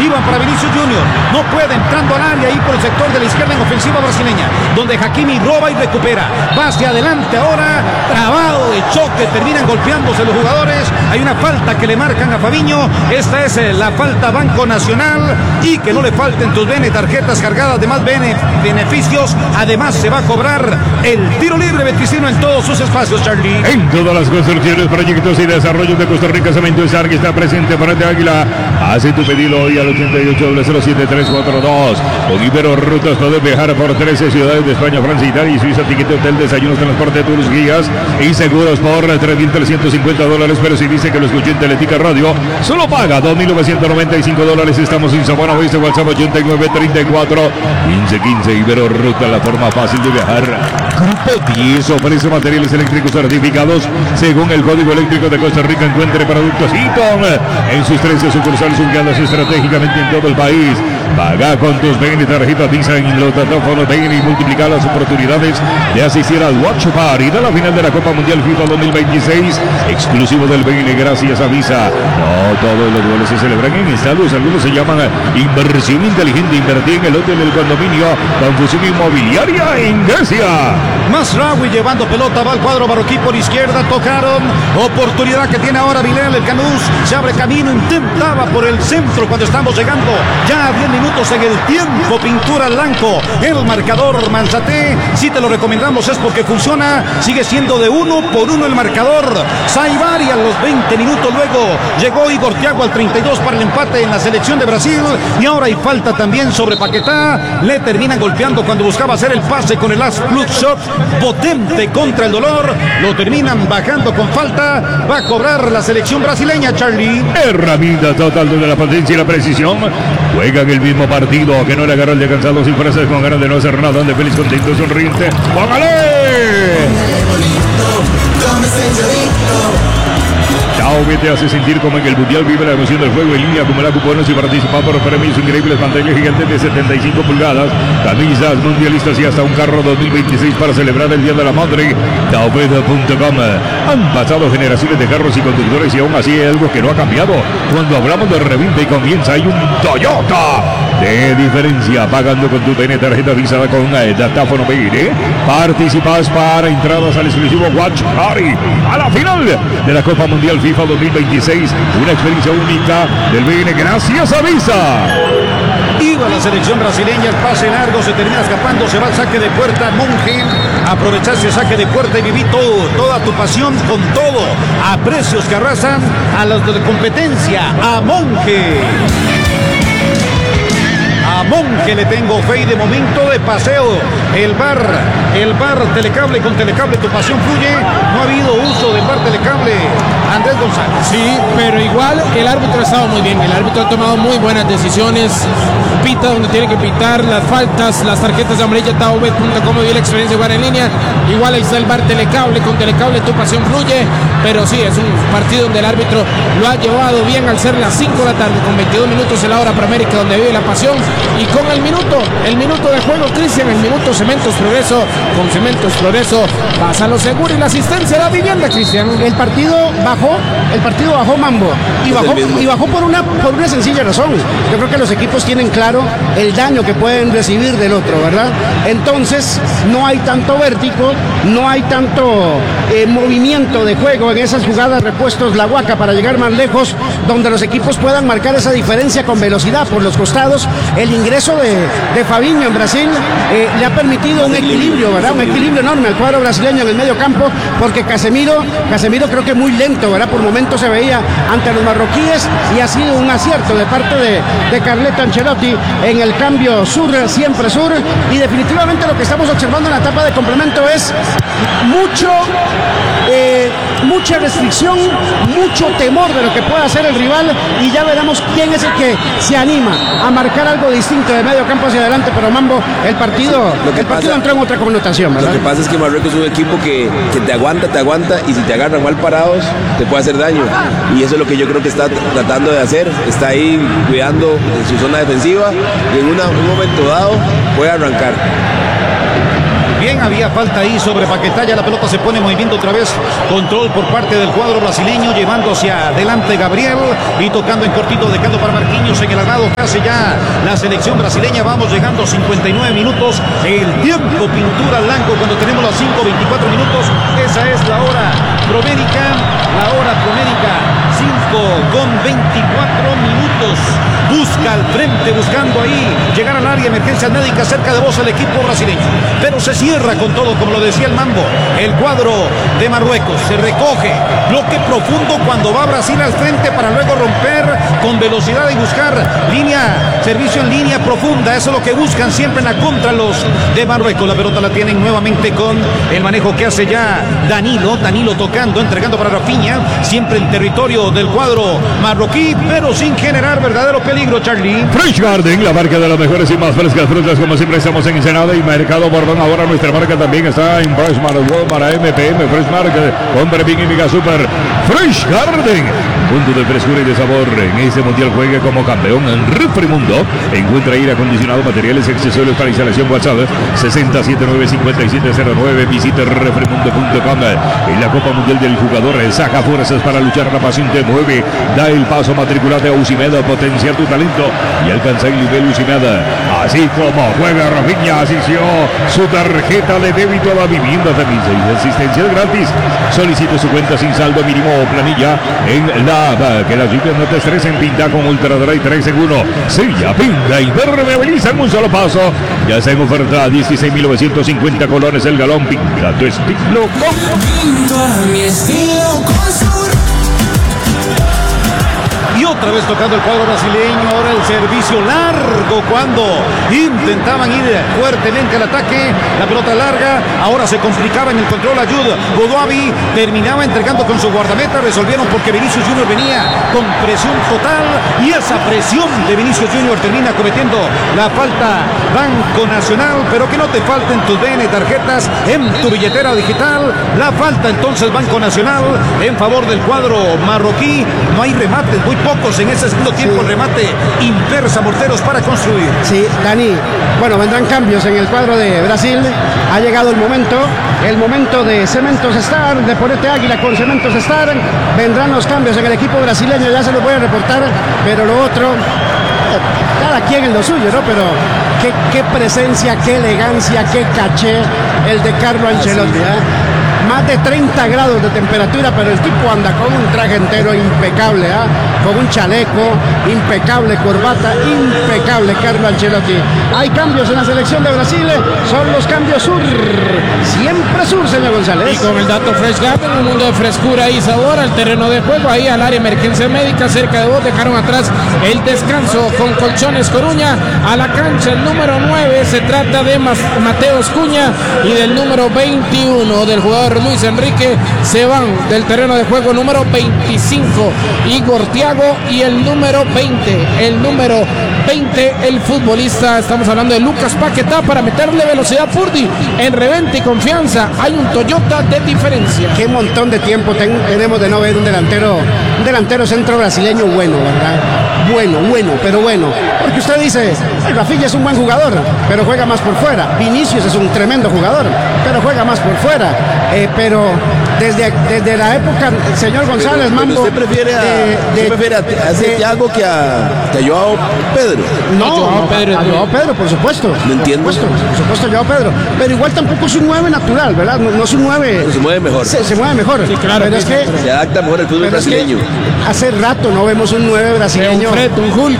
Iban para Vinicius Junior. No puede, entrando al área ahí por el sector de la izquierda en ofensiva brasileña, donde Hakimi roba y recupera. Va hacia adelante ahora, trabado de choque, terminan golpeándose los jugadores. Hay una falta que le marcan a Fabinho. Esta es la falta Banco Nacional, y que no le falten tus tarjetas cargadas de más beneficios. Además se va a cobrar el tiro libre Beticino en todos sus espacios, Charlie. En todas las construcciones, proyectos y desarrollos de Costa Rica, Cemento Esar, que está presente para de Águila. Hace tu pedido hoy al 88-07342. Con Ibero Rutas puedes viajar por 13 ciudades de España, Francia, Italia y Suiza. Tiquete, hotel, desayunos, transporte, tours, guías y seguros por $3,350. Pero si dice que lo escuché en Teletica Radio, solo paga $2,995. Estamos en Sabana Oeste, WhatsApp 8934-1515. Ibero Ruta, la forma fácil de viajar. Grupo 10 ofrece materiales eléctricos certificados según el Código Eléctrico de Costa Rica. Encuentre productos Eaton en sus 13 sucursales ubicadas estratégicamente en todo el país. Paga con tus BN tarjetas Visa en los datáfonos BN y multiplica las oportunidades de asistir al Watch Party de la final de la Copa Mundial FIFA 2026, exclusivo del BN gracias a Visa. No todos los goles se celebran en estadios, algunos se llaman inversión inteligente. Invertir en el hotel del condominio Confusión Inmobiliaria en Grecia. Masraoui llevando pelota, va al cuadro marroquí por izquierda, tocaron, oportunidad que tiene ahora Vilel, el Canús, se abre camino, intentaba por el centro cuando estamos llegando ya a 10 minutos en el tiempo, pintura blanco, el marcador Manzaté, si te lo recomendamos es porque funciona, sigue siendo de 1-1 el marcador. Saibari a los 20 minutos, luego llegó Igor Thiago al 32 para el empate en la selección de Brasil, y ahora hay falta también sobre Paquetá, le terminan golpeando cuando buscaba hacer el pase con el last plus shot, potente contra el dolor, lo terminan bajando con falta, va a cobrar la selección brasileña, Charlie. Herramienta total de la potencia y la precisión. Juegan el mismo partido, que no le agarró el de cansado sin fuerzas, con ganas de no hacer nada, de feliz, contento, sonriente. ¡Póngale! Chao, te hace sentir como en el Mundial. Vive la emoción del juego en línea, acumula cupones y participa por premios increíbles. Pantalla gigante de 75 pulgadas, camisas mundialistas y hasta un carro 2026 para celebrar el Día de la Madre. Taobeda.com. Han pasado generaciones de carros y conductores y aún así hay algo que no ha cambiado. Cuando hablamos de reventa y comienza, hay un Toyota de diferencia. Pagando con tu TN tarjeta Visa con datáfono BN, participas para entradas al exclusivo Watch Party a la final de la Copa Mundial FIFA 2026. Una experiencia única del BN gracias a Visa. Iba la selección brasileña, el pase largo, se termina escapando, se va al saque de puerta. Monge, aprovechar ese saque de puerta y viví toda tu pasión con todo, a precios que arrasan a los de competencia. A Monge le tengo fe y de momento de paseo. El bar Telecable, con Telecable tu pasión fluye. No ha habido uso del bar Telecable, Andrés González. Sí, pero igual el árbitro ha estado muy bien. El árbitro ha tomado muy buenas decisiones. Pita donde tiene que pitar, las faltas, las tarjetas de amarilla. Taobet.com, vive la experiencia de jugar en línea. Igual ahí está el bar Telecable, con Telecable tu pasión fluye. Pero sí, es un partido donde el árbitro lo ha llevado bien al ser las 5 de la tarde, con 22 minutos en la hora para América, donde vive la pasión. Y con el minuto de juego, Cristian, el minuto Cementos Progreso, con Cementos Progreso pasa lo seguro y la asistencia a la vivienda, Cristian. El partido bajó Mambo y bajó por una sencilla razón. Yo creo que los equipos tienen claro el daño que pueden recibir del otro, ¿verdad? Entonces no hay tanto vértigo, no hay tanto movimiento de juego en esas jugadas, repuestos la Huaca para llegar más lejos, donde los equipos puedan marcar esa diferencia con velocidad por los costados. El ingreso de Fabinho en Brasil le ha permitido un equilibrio, ¿verdad? Un equilibrio enorme al cuadro brasileño en el medio campo, porque Casemiro creo que muy lento, ¿verdad? Por momentos se veía ante los marroquíes, y ha sido un acierto de parte de Carleto Ancelotti en el cambio sur, siempre sur, y definitivamente lo que estamos observando en la etapa de complemento es mucha restricción, mucho temor de lo que pueda hacer el rival, y ya veremos quién es el que se anima a marcar algo distinto de medio campo hacia adelante. Pero Mambo, el partido entró en otra connotación, ¿verdad? Lo que pasa es que Marruecos es un equipo que te aguanta, y si te agarran mal parados te puede hacer daño, y eso es lo que yo creo que está tratando de hacer. Está ahí cuidando su zona defensiva, y en un momento dado puede arrancar. Bien, había falta ahí sobre Paquetá. Ya la pelota se pone en movimiento otra vez. Control por parte del cuadro brasileño, llevando hacia adelante Gabriel y tocando en cortito, dejando para Marquinhos en el agrado. Casi ya la selección brasileña. Vamos llegando a 59 minutos. El tiempo pintura blanco cuando tenemos las 5:24 minutos. Esa es la hora promérica. La hora promérica. 5:24 minutos. Busca al frente, buscando ahí llegar al área de emergencias médicas cerca de vos el equipo brasileño. Pero se cierra con todo, como lo decía el Mambo. El cuadro de Marruecos se recoge. Bloque profundo cuando va Brasil al frente para luego romper con velocidad y buscar línea, servicio en línea profunda. Eso es lo que buscan siempre en la contra los de Marruecos. La pelota la tienen nuevamente con el manejo que hace ya Danilo. Danilo tocando, entregando para Rafinha. Siempre en territorio del cuadro marroquí, pero sin generar verdadero peligro, Charlie. Fresh Garden, la marca de las mejores y más frescas frutas, como siempre estamos en Ensenada y Mercado Bordón. Ahora nuestra marca también está en Fresh Market, para MPM, Fresh Market, compre bien y Mega Super. Fresh Garden, punto de frescura y de sabor. En este mundial juegue como campeón en Refrimundo. Encuentra aire acondicionado, materiales y accesorios para instalación. WhatsApp 679-5709. Visite refrimundo.com. En la Copa Mundial del Jugador, saca fuerzas para luchar. La pasión te mueve. Da el paso, matriculate a Ucimeda, potenciar tu talento y alcanzar el nivel Ucimeda. Así como juega Rafinha, asistió su tarjeta de débito a la vivienda también. Asistencia gratis. Solicite su cuenta sin saldo mínimo o planilla en la que las lluvias no te estresen. Pinta con Ultra Dry 3 en 1. Sella, pinta y permeabiliza en un solo paso. Ya está en oferta 16.950 colones el galón. Pinta tu estilo. Y otra vez tocando el cuadro brasileño. Ahora el servicio largo cuando intentaban ir fuertemente al ataque. La pelota larga. Ahora se complicaba en el control. Ayuda. Godoabi terminaba entregando con su guardameta. Resolvieron porque Vinicius Junior venía con presión total. Y esa presión de Vinicius Junior termina cometiendo la falta. Banco Nacional. Pero que no te falten tus BN tarjetas en tu billetera digital. La falta entonces Banco Nacional en favor del cuadro marroquí. No hay remates. Muy pocos en ese segundo tiempo. Sí. Remate inversa, morteros para construir. Sí, Dani, bueno, vendrán cambios en el cuadro de Brasil. Ha llegado el momento de Cementos Star, de Ponete Águila con Cementos Star. Vendrán los cambios en el equipo brasileño, ya se los voy a reportar, pero lo otro, cada quien en lo suyo, ¿no? Pero qué presencia, qué elegancia, qué caché el de Carlo Ancelotti, ¿eh? Más de 30 grados de temperatura, pero el tipo anda con un traje entero impecable, con un chaleco impecable, corbata impecable, Carlo Ancelotti. Hay cambios en la selección de Brasil, son los cambios sur, siempre sur, señor González. Y con el dato Fresh Garden, un mundo de frescura y sabor al terreno de juego, ahí al área de emergencia médica, cerca de vos, dejaron atrás el descanso con Colchones Coruña. A la cancha el número 9, se trata de Mateos Cuña, y del número 21 del jugador Luis Enrique se van del terreno de juego número 25 Igor Thiago, y el número 20 el futbolista, estamos hablando de Lucas Paquetá, para meterle velocidad Furdi en revente y confianza. Hay un Toyota de diferencia. Qué montón de tiempo tenemos de no ver un delantero centro brasileño bueno, ¿verdad? Bueno, porque usted dice, Rafinha es un buen jugador, pero juega más por fuera. Vinicius es un tremendo jugador, pero juega más por fuera. Pero desde la época, señor González, Mambo, ¿usted prefiere a Thiago que a Joao Pedro? No, a Joao Pedro, por supuesto. No entiendo. Por supuesto, Joao Pedro. Pero igual tampoco es un 9 natural, ¿verdad? No es un 9. Pero se mueve mejor. Se mueve mejor. Sí, claro. Pero es que se adapta mejor al fútbol brasileño. Hace rato no vemos un 9 brasileño. Un Fred, un Hulk.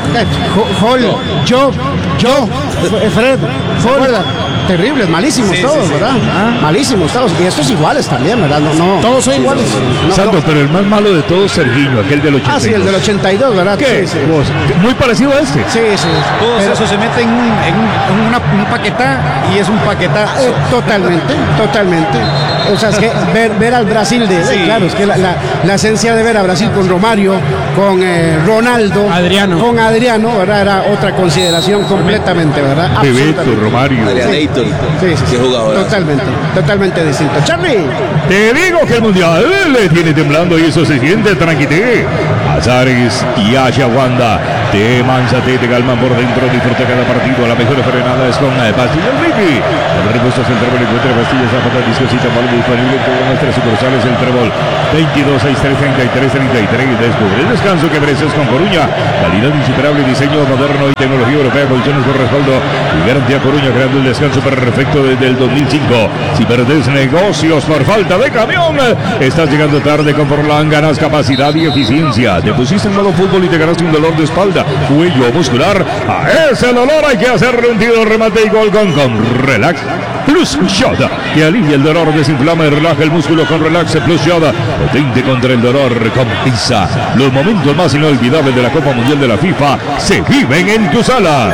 Fred, ¿se acuerda? Terribles, malísimos todos, ¿verdad? Malísimos todos. Y estos iguales también, ¿verdad? No. Todos son iguales. Santos, pero el más malo de todos, Serginho, aquel del 82. Sí, el del 82, ¿verdad? ¿Qué? Sí. Muy parecido a este. Sí. Todos esos se meten en un paquetá, y es un paquetá. Totalmente. O sea, es que ver al Brasil claro, es que la esencia de ver a Brasil con Romario, con Ronaldo, Con Adriano, ¿verdad? Era otra consideración completamente, ¿verdad? Bebeto, Romario. Adrianator. Sí. Qué jugador. Totalmente distinto. Charlie. Te digo que el Mundial le tiene temblando y eso se siente, tranquite. Azares y Wanda te manzate, te calman por dentro, disfruta cada partido. La mejor frenada es con Pastillas Ricky. El repuesto es el Trébol, encuentra pastillas Zapata, discosita, mal disponible en todas nuestras sucursales. El Trébol 22 63 33 33. Descubre el descanso que mereces con Coruña. Calidad insuperable, diseño moderno y tecnología europea, condiciones por respaldo y garantía Coruña, creando el descanso perfecto desde el 2005. Si perdés negocios por falta de camión, estás llegando tarde. Con Forlán ganas capacidad y eficiencia. Te pusiste en modo fútbol y te ganaste un dolor de espalda, cuello muscular. A ese dolor hay que hacerle un tiro, remate y gol con Relax Plus Shot, que alivia el dolor, desinflama y relaja el músculo con Relax Plus Shot. Potente contra el dolor con Pizza. Los momentos más inolvidables de la Copa Mundial de la FIFA se viven en tu sala.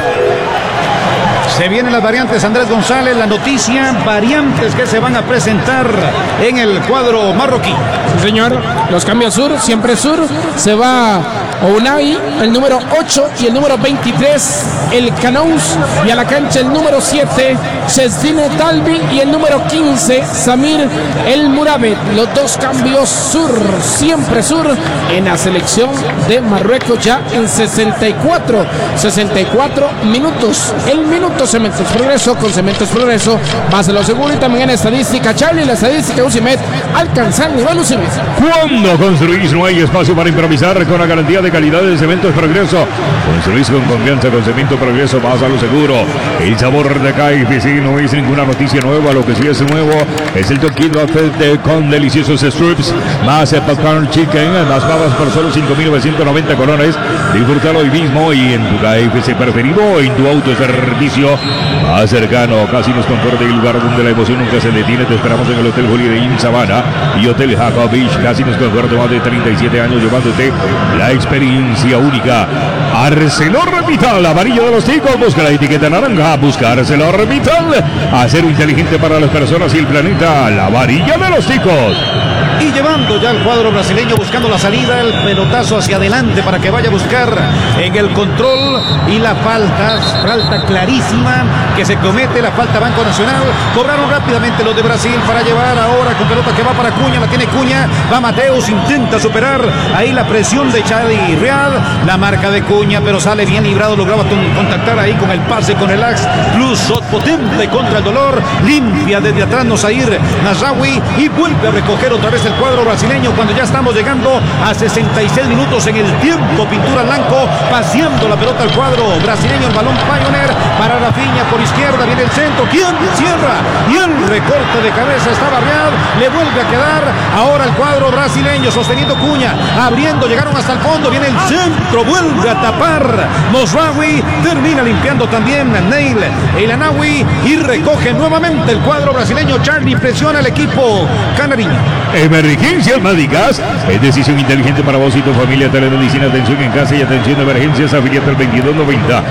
Se vienen las variantes, Andrés González, la noticia, variantes que se van a presentar en el cuadro marroquí. Sí, señor, los cambios sur, siempre sur, se va Ounahi, el número 8 y el número 23, el Canous, y a la cancha el número 7, Chesdine Talbi, y el número 15, Samir El Murabet. Los dos cambios sur, siempre sur, en la selección de Marruecos ya en 64 minutos. El minuto Cementos Progreso, con Cementos Progreso, más lo seguro, y también en estadística, Charlie, la estadística Ucimet, alcanza el nivel Ucimet. Cuando construís no hay espacio para improvisar, con la garantía de calidad de Cementos Progreso. Construís con confianza con Cemento Progreso, más a lo seguro. El sabor de KFC no es ninguna noticia nueva, lo que sí es nuevo es el toquito con deliciosos strips, más popcorn chicken, más papas por solo 5.990 colones. Disfrútalo hoy mismo y en tu KFC preferido, en tu autoservicio más cercano. Casinos Confort, el lugar donde la emoción nunca se detiene. Te esperamos en el Hotel Holiday Inn Sabana y Hotel Jacob Beach. Casinos Confort, más de 37 años llevándote la experiencia única. ArcelorMittal, la varilla de los ticos, busca la etiqueta naranja, busca ArcelorMittal, acero inteligente para las personas y el planeta, la varilla de los ticos. Y llevando ya el cuadro brasileño, buscando la salida, el pelotazo hacia adelante para que vaya a buscar en el control, y la falta clarísima que se comete, la falta Banco Nacional. Cobraron rápidamente los de Brasil para llevar ahora con pelota que va para Cuña, la tiene Cuña, va Mateus, intenta superar ahí la presión de Chadi Real, la marca de Cuña, pero sale bien librado, lograba contactar ahí con el pase, con el Axe Plus Shot potente contra el dolor, limpia desde atrás Nosair Nasraoui y vuelve a recoger otra vez el cuadro brasileño cuando ya estamos llegando a 66 minutos en el tiempo. Pintura Blanco paseando la pelota al cuadro brasileño, el balón Pioneer para Rafinha por izquierda, viene el centro, ¿quién cierra? Y el recorte de cabeza está Barrial, le vuelve a quedar ahora el cuadro brasileño sosteniendo Cuña, abriendo, llegaron hasta el fondo, viene el centro, vuelve a tapar Nasraoui, termina limpiando también Neil Elanawi y recoge nuevamente el cuadro brasileño. Charlie, presiona al equipo canarín. Emergencias médicas es decisión inteligente para vos y tu familia. Telemedicina, atención en casa y atención de emergencias. Afiliate al 2290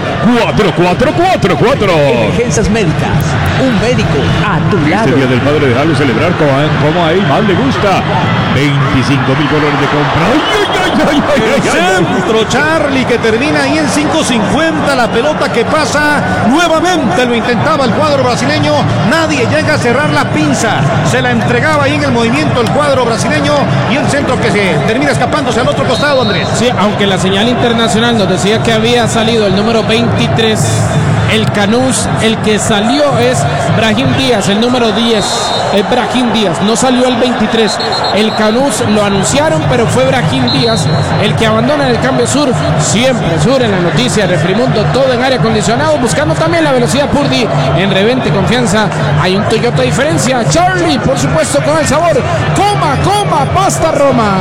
4444. Emergencias médicas, un médico a tu lado. Este día del padre, déjalo celebrar como a él más le gusta. 25.000 colores de compra. El centro, Charlie, que termina ahí en 5.50. La pelota que pasa nuevamente, lo intentaba el cuadro brasileño, nadie llega a cerrar la pinza, se la entregaba ahí en el movimiento el cuadro brasileño, y el centro que se termina escapándose al otro costado, Andrés. Sí, aunque la señal internacional nos decía que había salido el número 23, el Canous, el que salió es Brahim Díaz, el número 10, es Brahim Díaz, no salió el 23, el Canous lo anunciaron, pero fue Brahim Díaz el que abandona el cambio sur, siempre sur en la noticia, Refrimundo, todo en aire acondicionado, buscando también la velocidad Purdy, en Revente Confianza, hay un Toyota diferencia, Charlie, por supuesto con el sabor, coma, pasta Roma.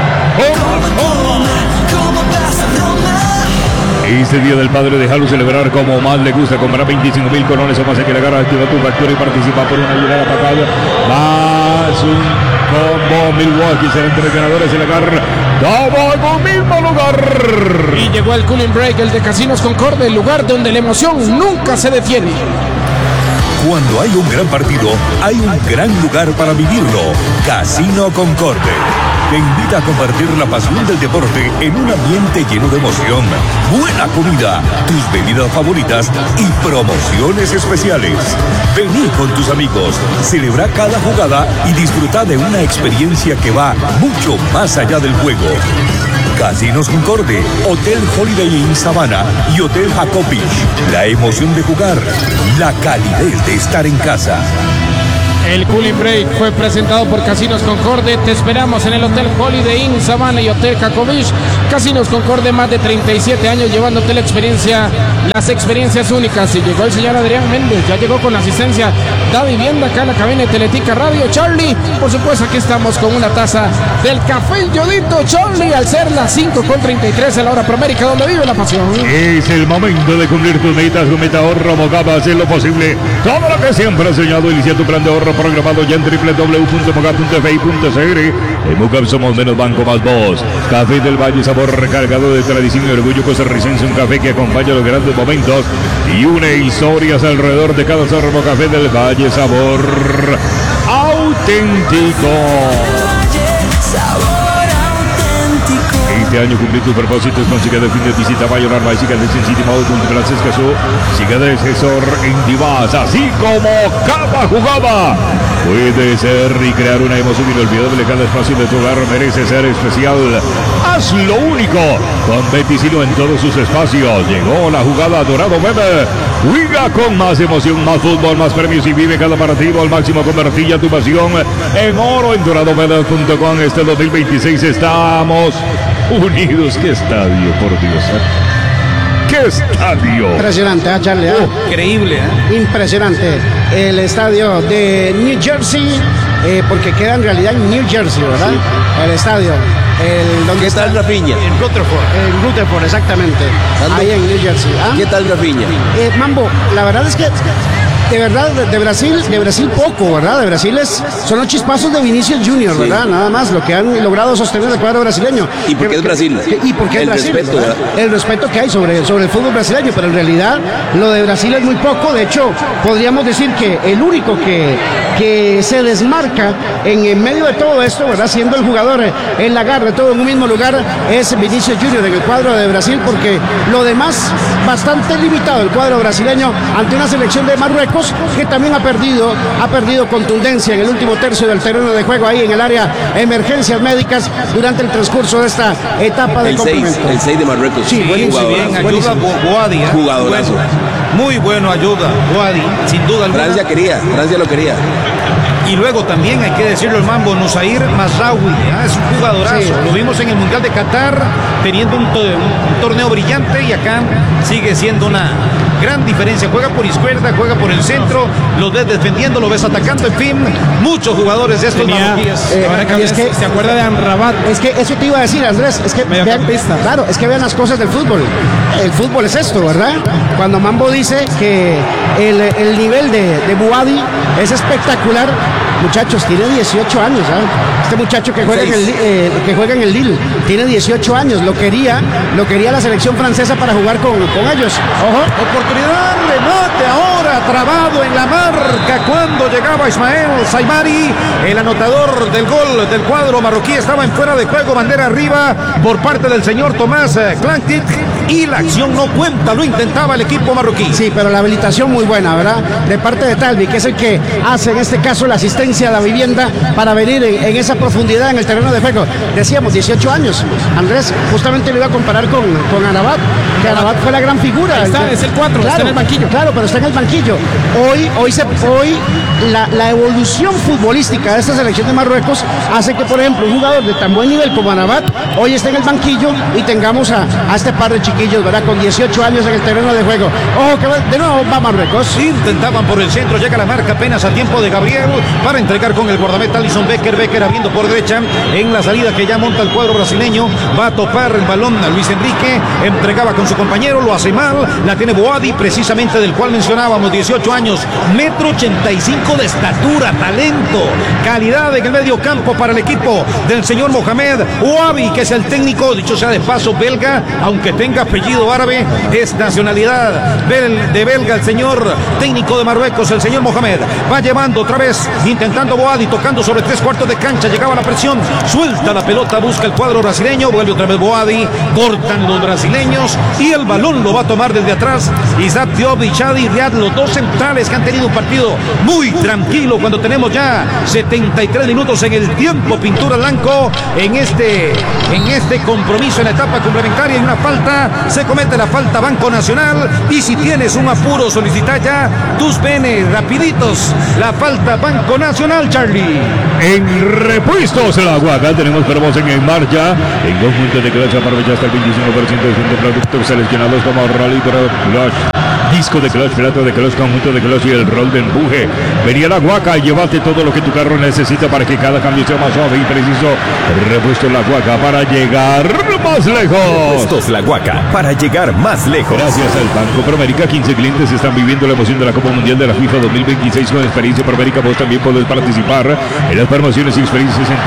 Este día del padre, déjalo celebrar como más le gusta. Comprar 25.000 colones o más en que le agarra, activa tu factura y participa por una llegada pagada. Más un combo Milwaukee, será entre ganadores en la garra. ¡Todo al mismo lugar! Y llegó el Cooling Break, el de Casinos Concorde, el lugar donde la emoción nunca se detiene. Cuando hay un gran partido, hay un gran lugar para vivirlo. Casino Concorde. te invita a compartir la pasión del deporte en un ambiente lleno de emoción, buena comida, tus bebidas favoritas y promociones especiales. Vení con tus amigos, celebra cada jugada y disfruta de una experiencia que va mucho más allá del juego. Casinos Concorde, Hotel Holiday Inn Sabana y Hotel Jacob Beach. La emoción de jugar, la calidez de estar en casa. El Cooling Break fue presentado por Casinos Concorde. Te esperamos en el Hotel Holiday Inn Sabana y Hotel Jacobich. Casinos Concorde, más de 37 años llevándote las experiencias únicas. Y llegó el señor Adrián Méndez, ya llegó con la asistencia da vivienda acá en la cabina de Teletica Radio. Charlie, por supuesto, aquí estamos con una taza del Café Yodito. Charlie, al ser las 5:33 en la hora promérica, donde vive la pasión. Es el momento de cumplir tus metas. Con Meta Ahorro Mogaba, hacer lo posible. Todo lo que siempre has soñado. Inicia tu plan de ahorro programado ya en www.mogab.fi.cr. En Mogab somos menos banco, más voz. Café del Valle, sabor recargado de tradición y orgullo costarricense. Un café que acompaña los grandes momentos y une historias alrededor de cada sorbo. Café del Valle, sabor auténtico. Este año cumplir tus propósitos con Siga de fin de visita Mayor Arma y Siga de City Modo con Francisco Casó, Siga de asesor en Divas, así como cada jugada puede ser y crear una emoción inolvidable. Cada espacio de tu hogar merece ser especial. Haz lo único con Beticino en todos sus espacios. Llegó la jugada Dorado Bebe. Juega con más emoción, más fútbol, más premios y vive cada partido al máximo. Convertilla tu pasión en oro en doradobebe.com. Este 2026 estamos unidos. ¡Qué estadio, por Dios! ¡Qué estadio! Impresionante, Charlie. Increíble, Impresionante. El estadio de New Jersey, porque queda en realidad en New Jersey, ¿verdad? Sí. El estadio. ¿Qué tal Rafinha? En Rutherford, exactamente. Ahí en New Jersey. ¿Qué tal Rafinha? Mambo, la verdad es que de Brasil poco, ¿verdad? De Brasil son los chispazos de Vinicius Junior, ¿verdad? Nada más lo que han logrado sostener el cuadro brasileño. ¿Y por qué es Brasil? ¿Y por qué es Brasil? Respeto, ¿verdad? El respeto que hay sobre el fútbol brasileño, pero en realidad lo de Brasil es muy poco. De hecho, podríamos decir que el único que se desmarca en medio de todo esto, ¿verdad? Siendo el jugador en la garra, todo en un mismo lugar, es Vinicius Junior en el cuadro de Brasil, porque lo demás bastante limitado el cuadro brasileño ante una selección de Marruecos que también ha perdido contundencia en el último tercio del terreno de juego, ahí en el área emergencias médicas durante el transcurso de esta etapa de complemento. El 6 de Marruecos. Sí, buenísimo. Muy bien, ayuda Boadi. Jugadorazo. Muy bueno, ayuda Boadi, sin duda alguna. Francia lo quería. Y luego también hay que decirlo, el Mambo Nusair Mazraoui, es un jugadorazo. Sí. Lo vimos en el Mundial de Qatar teniendo un torneo brillante y acá sigue siendo una gran diferencia. Juega por izquierda, juega por el centro, los ves defendiendo, lo ves atacando, en fin, muchos jugadores de estos marroquíes. ¿Se acuerda de Amrabat? Es que eso te iba a decir, Andrés, es que vean las cosas del fútbol. El fútbol es esto, ¿verdad? Cuando Mambo dice que el nivel de Boadi es espectacular, muchachos, tiene 18 años, ¿sabes? Este muchacho que juega en el Lille tiene 18 años, lo quería la selección francesa para jugar con ellos. Ojo. Oportunidad, remate ahora, trabado en la marca cuando llegaba Ismael Saimari, el anotador del gol del cuadro marroquí, estaba en fuera de juego, bandera arriba por parte del señor Tomás Klantic, y la acción no cuenta, lo intentaba el equipo marroquí. Sí, pero la habilitación muy buena, ¿verdad? De parte de Talvi, que es el que hace en este caso la asistencia a la vivienda para venir en esa profundidad en el terreno de juego. Decíamos, 18 años. Andrés, justamente lo iba a comparar con Amrabat, que Amrabat fue la gran figura. Es el 4, claro, está en el banquillo. Claro, pero está en el banquillo. Hoy la evolución futbolística de esta selección de Marruecos hace que, por ejemplo, un jugador de tan buen nivel como Amrabat hoy está en el banquillo y tengamos a este par de chiquillos, ¿verdad? Con 18 años en el terreno de juego. Ojo, que de nuevo va Marruecos. Intentaban por el centro, llega la marca apenas a tiempo de Gabriel para entregar con el guardameta Alisson Becker abriendo por derecha en la salida que ya monta el cuadro brasileño, va a topar el balón a Luis Enrique, entregaba con su compañero, lo hace mal, la tiene Boadi, precisamente del cual mencionábamos, 18 años, 1,85 m de estatura, talento, calidad en el medio campo para el equipo del señor Mohamed Ouabi, que es el técnico, dicho sea de paso, belga, aunque tenga apellido árabe, es nacionalidad de belga el señor técnico de Marruecos, el señor Mohamed. Va llevando otra vez, intentando Boadi, tocando sobre 3/4 de cancha, llegaba la presión, suelta la pelota, busca el cuadro brasileño, vuelve otra vez Boadi, cortan los brasileños y el balón lo va a tomar desde atrás Isaac Diop y Chadi Riad, los dos centrales que han tenido un partido muy tranquilo cuando tenemos ya 73 minutos en el tiempo. Pintura blanco en este compromiso en la etapa complementaria. Y una falta, se comete la falta Banco Nacional, y si tienes un apuro solicita ya tus penes rapiditos la falta Banco Nacional, Charlie. En repuestos la Guaca tenemos promoción en marcha en conjunto de Clutch, aprovecha hasta el 25% de productos seleccionados como Rally Clutch, disco de Clutch, plato de Clutch, conjunto de Clutch y el rol de empuje. Venía la Guaca y llévate todo lo que tu carro necesita para que cada cambio sea más suave y preciso. Repuesto la Guaca para llegar más lejos. Repuestos la Guaca para llegar más lejos. Gracias al Banco Promérica, 15 clientes están viviendo la emoción de la Copa Mundial de la FIFA 2026 con experiencia Promérica. Vos también podés participar en las promociones y experiencias en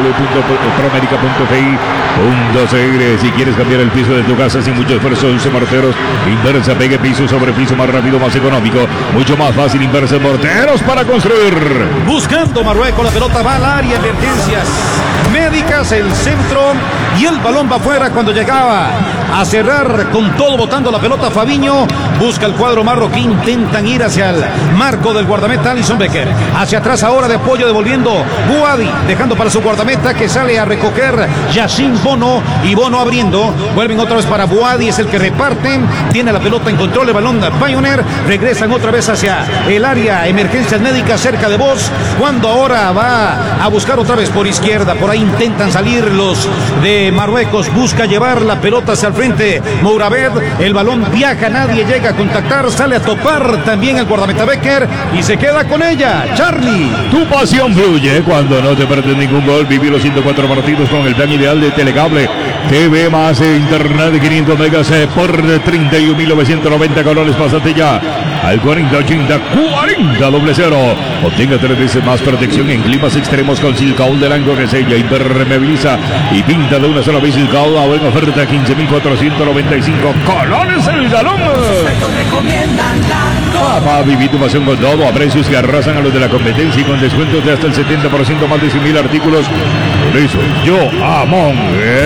www.promerica.fi.cr. Si quieres cambiar el piso de tu casa sin mucho esfuerzo, use morteros Inversa, pegue piso sobre piso, más rápido, más económico, mucho más fácil. Inversa morteros para construir. Buscando Marruecos, la pelota va al área, emergencias médicas, el centro, y el balón va afuera cuando llegaba a cerrar con todo, botando la pelota Fabiño. Busca el cuadro marroquí, intentan ir hacia el marco del guardameta Alisson Becker. Hacia atrás ahora de apoyo, devolviendo Boadi, dejando para su guardameta que sale a recoger Yacine Bono, y Bono abriendo. Vuelven otra vez para Boadi, es el que reparten. Tiene la pelota en control, el balón de Pioneer. Regresan otra vez hacia el área, emergencias médicas cerca de vos. Cuando ahora va a buscar otra vez por izquierda, por ahí intentan salir los de Marruecos. Busca llevar la pelota hacia el frente Mouramed, el balón viaja, nadie llega a contactar, sale a topar también el guardameta Becker y se queda con ella. Charlie, tu pasión fluye cuando no te pierdes ningún gol. Viví los 104 partidos con el plan ideal de Telecable TV más internet de 500 megas por 31.990 colones. Pásate ya al 4080 4000. Obtenga 3 veces más protección en climas extremos con Silcaol de Lango, que sella, impermeabiliza y pinta de una sola vez. Silcaol a buena oferta, 15.495 colones el galón. Papá, viví tu pasión con todo a precios que arrasan a los de la competencia y con descuentos de hasta el 70%, más de 100.000 artículos. Por eso yo Amon,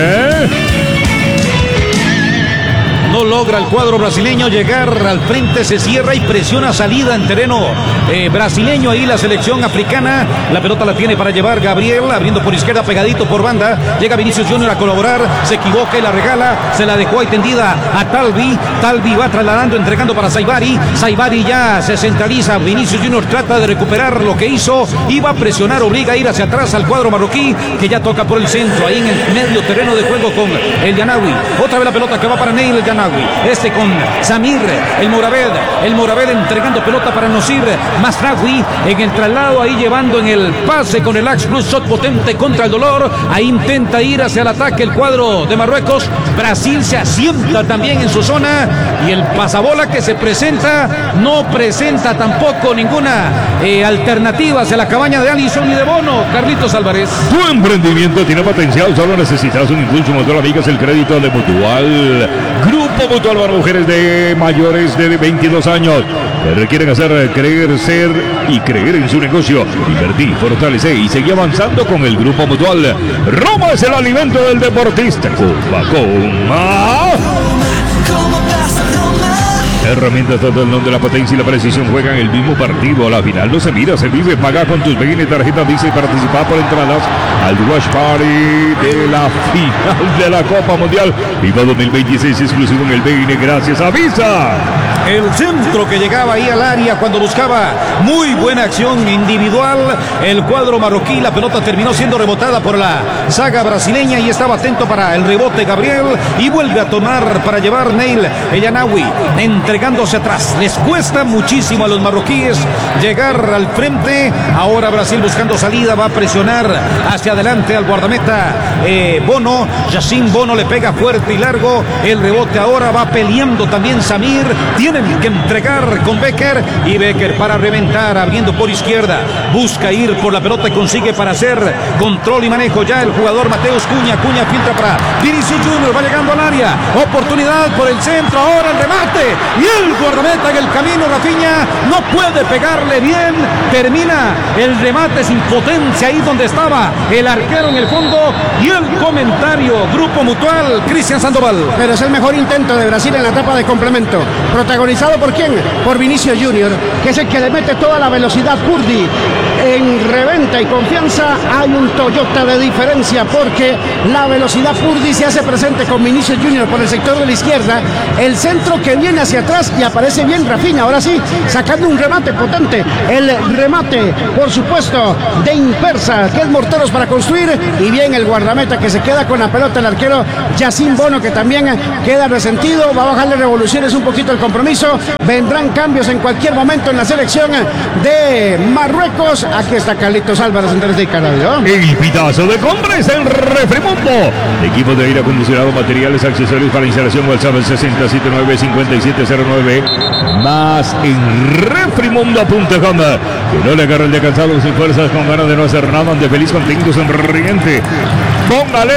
no logra el cuadro brasileño llegar al frente, se cierra y presiona salida en terreno brasileño. Ahí la selección africana, la pelota la tiene para llevar Gabriel, abriendo por izquierda, pegadito por banda, llega Vinicius Junior a colaborar, se equivoca y la regala, se la dejó ahí tendida a Talvi va trasladando, entregando para Saibari ya se centraliza, Vinicius Junior trata de recuperar lo que hizo, iba a presionar, obliga a ir hacia atrás al cuadro marroquí, que ya toca por el centro, ahí en el medio terreno de juego con el Yanawi, otra vez la pelota que va para Neil el Yanawi, con Samir, el Moraved entregando pelota para Nosir Masraoui en el traslado, ahí llevando en el pase con el Axe Plus shot potente contra el dolor, ahí intenta ir hacia el ataque el cuadro de Marruecos. Brasil se asienta también en su zona y el pasabola que se presenta no presenta tampoco ninguna alternativa hacia la cabaña de Alisson y de Bono. Carlitos Álvarez, tu emprendimiento tiene potencial, solo necesitas un impulso motor, amigas, el crédito de Mutual. Grupo Mutual para mujeres de mayores de 22 años que requieren hacer crecer y creer en su negocio. Invertir, fortalecer y seguir avanzando con el Grupo Mutual. Roma es el alimento del deportista. Coma. Herramientas total de la potencia y la precisión juegan el mismo partido. La final no se mira, se vive. Paga con tus BN tarjetas Visa y participa por entradas al Watch Party de la final de la Copa Mundial FIFA 2026, exclusivo en el BN gracias a Visa. El centro que llegaba ahí al área cuando buscaba muy buena acción individual. El cuadro marroquí, la pelota terminó siendo rebotada por la saga brasileña y estaba atento para el rebote Gabriel y vuelve a tomar para llevar Neil Ellanawi entregándose atrás. Les cuesta muchísimo a los marroquíes llegar al frente. Ahora Brasil buscando salida, va a presionar hacia adelante al guardameta Bono. Yacine Bono le pega fuerte y largo. El rebote ahora va peleando también Samir. Tienen que entregar con Becker y Becker para reventar abriendo por izquierda. Busca ir por la pelota y consigue para hacer control y manejo ya el jugador Mateus Cunha. Cunha filtra para Vinicius Junior, va llegando al área. Oportunidad por el centro, ahora el remate y el guardameta en el camino. Rafinha no puede pegarle bien. Termina el remate sin potencia ahí donde estaba el arquero en el fondo. Y el comentario, Grupo Mutual, Cristian Sandoval. Pero es el mejor intento de Brasil en la etapa de complemento. ¿Protagonizado por quién? Por Vinicius Junior, que es el que le mete toda la velocidad. Purdy en reventa y confianza. Hay un Toyota de diferencia porque la velocidad Purdy se hace presente con Vinicius Junior por el sector de la izquierda. El centro que viene hacia atrás y aparece bien Rafinha. Ahora sí, sacando un remate potente. El remate, por supuesto, de Impersa, que es morteros para construir. Y bien el guardameta que se queda con la pelota. El arquero Yacine Bono, que también queda resentido. Va a bajarle revoluciones un poquito el compromiso. Vendrán cambios en cualquier momento en la selección de Marruecos. Aquí está Carlitos Álvarez en 3D Radio. El pitazo de compras en Refrimundo. Equipo de aire acondicionado, materiales, accesorios para instalación. WhatsApp 679-5709. Más en refrimundo.com. Que no le agarre el de cansado sin fuerzas, con ganas de no hacer nada, de feliz, contento, sonriente. ¡Póngale!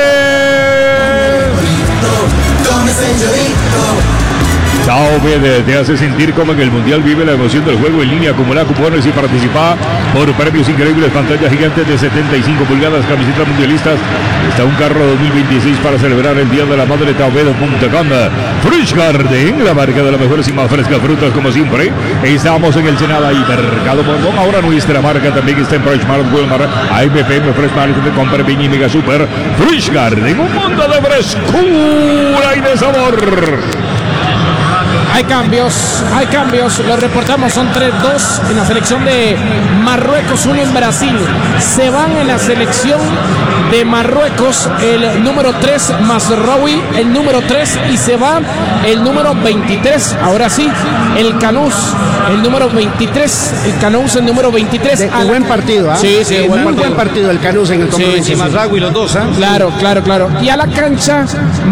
Taobed te hace sentir como en el Mundial. Vive la emoción del juego en línea, acumula cupones y participa por premios increíbles. Pantallas gigantes de 75 pulgadas, camisetas mundialistas. Está un carro 2026 para celebrar el Día de la Madre. Taobed.com. Fresh Garden, la marca de las mejores y más frescas frutas, como siempre. Estamos en el Senada y Mercado Borbón. Ahora nuestra marca también está en Fresh Mart, Walmart, AMPM, Fresh Mart, Compra, Piña y Mega Super. Fresh Garden, un mundo de frescura y de sabor. Hay cambios, los reportamos, son 3-2 en la selección de Marruecos, 1 en Brasil. Se van en la selección de Marruecos el número 3, Mazraoui, el número 3, y se va el número 23. Ahora sí, el Canús, el número 23, el Canús, el número 23. De buen partido, ¿eh? Sí, buen partido el Canús en el compromiso. Sí. Mazraoui los dos, ¿eh? Claro. Y a la cancha,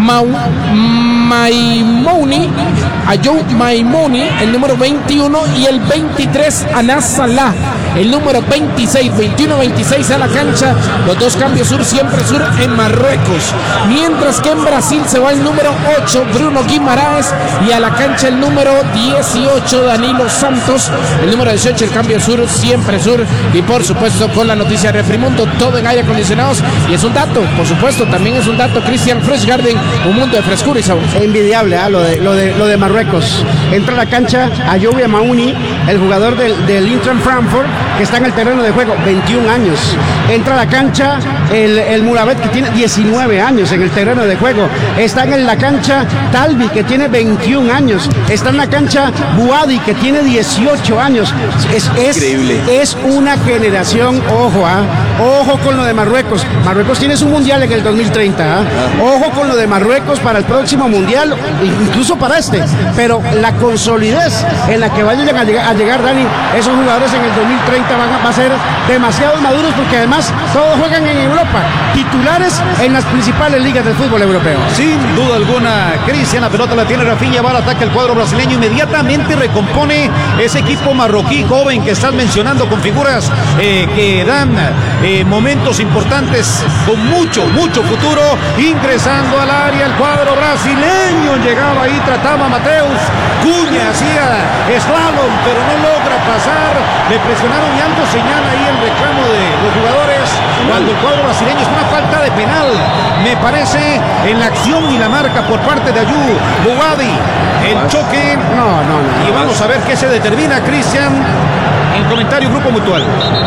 Maimouni, Ayou Maimouni, el número 21, y el 23, Anas Salah, el número 26, 21-26 a la cancha. Los dos cambios sur, siempre sur en Marruecos. Mientras que en Brasil se va el número 8, Bruno Guimaraes, y a la cancha el número 18, Danilo Santos. El número 18, el cambio sur, siempre sur. Y por supuesto con la noticia de Refrimundo, todo en aire acondicionados. Y es un dato, por supuesto, también es un dato, Cristian, Fresh Garden, un mundo de frescura y sabor. Envidiable, lo de Marruecos. Entra a la cancha Ayou Maimouni, el jugador del Eintracht Frankfurt, que está en el terreno de juego, 21 años. Entra a la cancha el Murabet, que tiene 19 años en el terreno de juego. Está en la cancha Talbi, que tiene 21 años. Está en la cancha Buadi, que tiene 18 años. Es increíble. Es una generación, ojo con lo de Marruecos. Marruecos tiene su mundial en el 2030. Ojo con lo de Marruecos para el próximo mundial, incluso para este. Pero la consolidez en la que vayan a llegar, Dani, esos jugadores en el 2030 va a ser demasiado maduros, porque además todos juegan en Europa, titulares en las principales ligas del fútbol europeo. Sin duda alguna, Cristian, la pelota la tiene Rafinha, va al ataque el cuadro brasileño, inmediatamente recompone ese equipo marroquí joven que estás mencionando, con figuras que dan momentos importantes, con mucho futuro, ingresando al área el cuadro brasileño. Llegaba ahí, trataba a Mateus Cunha, hacía slalom, pero no logra pasar. Le presionaron y algo señala ahí el reclamo de los jugadores cuando el cuadro brasileño. Es una falta de penal, me parece, en la acción y la marca por parte de Ayou Buadi. El choque. No. Y vamos a ver qué se determina, Cristian. En comentario, Grupo Mutual.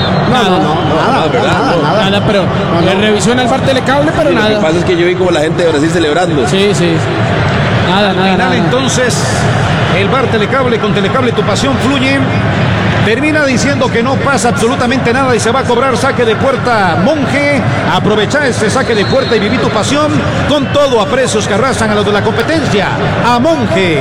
Nada, pero le revisó en el parte del cable, pero Lo nada. que pasa es que yo vi como la gente de Brasil celebrando. Sí. Nada. Entonces, el bar Telecable con Telecable tu pasión fluye. Termina diciendo que no pasa absolutamente nada y se va a cobrar saque de puerta Monje. Aprovecha ese saque de puerta y viví tu pasión con todo a precios que arrasan a los de la competencia. A Monje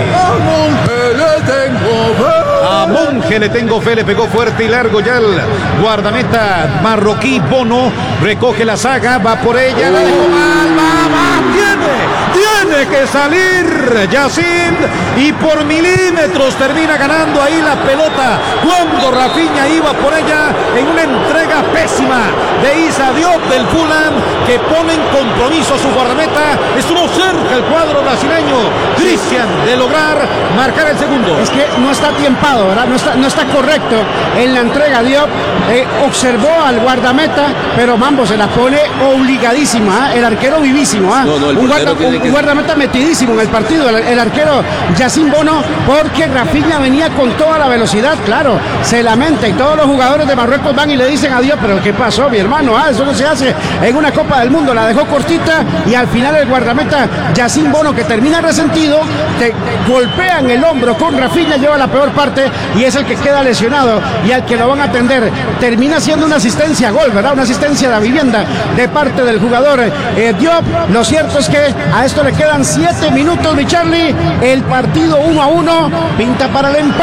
le tengo fe, le pegó fuerte y largo ya el guardameta marroquí Bono. Recoge la saga, va por ella, la dejó mal, va, tiene que salir Yacine y por milímetros termina ganando ahí la pelota cuando Rafinha iba por ella en una entrega pésima de Issa Diop del Fulham, que pone en compromiso a su guardameta. Estuvo cerca el cuadro brasileño Christian de lograr marcar el segundo. Es que no está tiempado, ¿verdad? No está correcto en la entrega. Diop observó al guardameta, pero Mambo se la pone obligadísima, el arquero vivísimo, un guardameta metidísimo en el partido, el arquero Yacine Bono, porque Rafinha venía con toda la velocidad, claro, se lamenta y todos los jugadores de Marruecos van y le dicen adiós, pero ¿qué pasó, mi hermano? Eso no se hace en una Copa del Mundo, la dejó cortita y al final el guardameta Yacine Bono, que termina resentido, te golpea en el hombro con Rafinha, lleva la peor parte y es el que queda lesionado y al que lo van a atender. Termina siendo una asistencia a gol, ¿verdad? Una asistencia de vivienda de parte del jugador Diop. Lo cierto es que a esto le quedan 7 minutos, mi Charlie. El partido 1-1 pinta para el empate.